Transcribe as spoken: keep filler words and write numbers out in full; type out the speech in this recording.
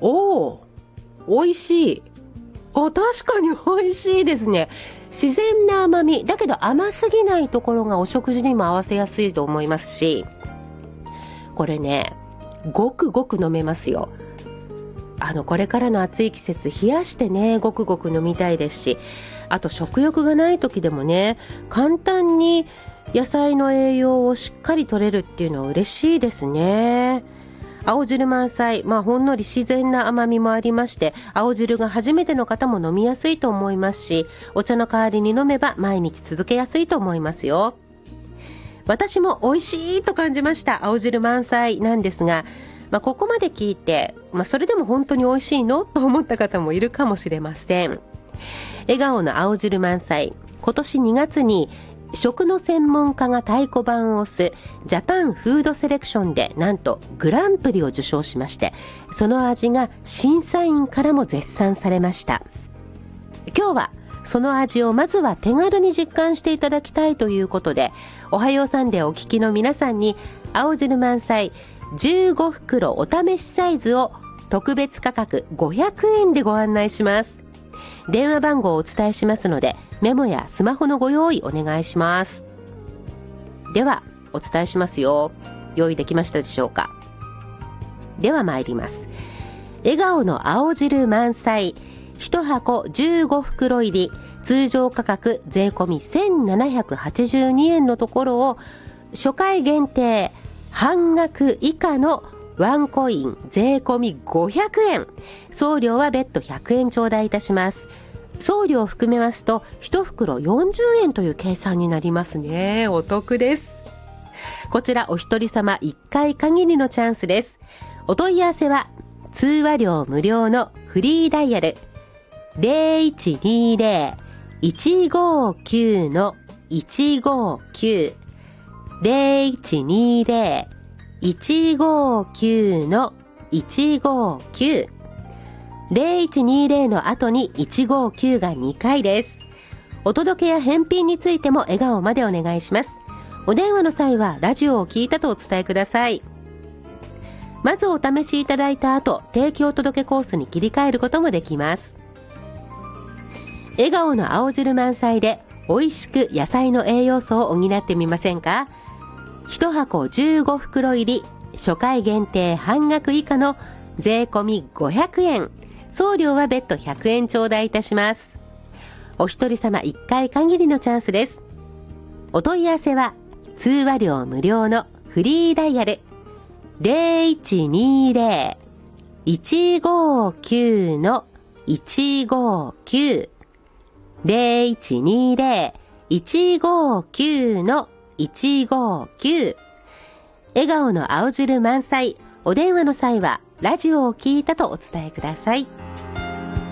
おー、美味しい。あ、確かに美味しいですね。自然な甘みだけど甘すぎないところがお食事にも合わせやすいと思いますし、これね、ごくごく飲めますよ。あのこれからの暑い季節、冷やしてねごくごく飲みたいですし、あと食欲がない時でもね、簡単に野菜の栄養をしっかり取れるっていうのは嬉しいですね。青汁満載、まあほんのり自然な甘みもありまして、青汁が初めての方も飲みやすいと思いますし、お茶の代わりに飲めば毎日続けやすいと思いますよ。私も美味しいと感じました青汁満載なんですが、まあ、ここまで聞いて、まあ、それでも本当に美味しいのと思った方もいるかもしれません。笑顔の青汁満載、今年にがつに食の専門家が太鼓判を押すジャパンフードセレクションでなんとグランプリを受賞しまして、その味が審査員からも絶賛されました。今日はその味をまずは手軽に実感していただきたいということで、おはようサンデーお聞きの皆さんに青汁満載じゅうごふくろお試しサイズを特別価格ごひゃくえんでご案内します。電話番号をお伝えしますので、メモやスマホのご用意お願いします。ではお伝えしますよ。用意できましたでしょうか。では参ります。笑顔の青汁満載いちはこじゅうごふくろ入り、通常価格税込みせんななひゃくはちじゅうにえんのところを初回限定半額以下のワンコイン税込みごひゃくえん、送料は別途ひゃくえん頂戴いたします。送料を含めますといちふくろよんじゅうえんという計算になりますね。お得です。こちらお一人様いっかい限りのチャンスです。お問い合わせは通話料無料のフリーダイヤル ゼロいちにゼロ いちごきゅう いちごきゅう ゼロいちにゼロ いちごきゅう いちごきゅう ゼロいちにゼロの後にいちごきゅうがにかいです。お届けや返品についても笑顔までお願いします。お電話の際はラジオを聞いたとお伝えください。まずお試しいただいた後、提供届けコースに切り替えることもできます。笑顔の青汁満載で美味しく野菜の栄養素を補ってみませんか。いちはこじゅうごふくろ入り、初回限定半額以下の税込みごひゃくえん、送料は別途ひゃくえん頂戴いたします。お一人様いっかい限りのチャンスです。お問い合わせは通話料無料のフリーダイヤル ゼロいちにゼロ いちごきゅう いちごきゅう ゼロいちにゼロ いちごきゅう いちごきゅう。笑顔の青汁満載、お電話の際はラジオを聞いたとお伝えください。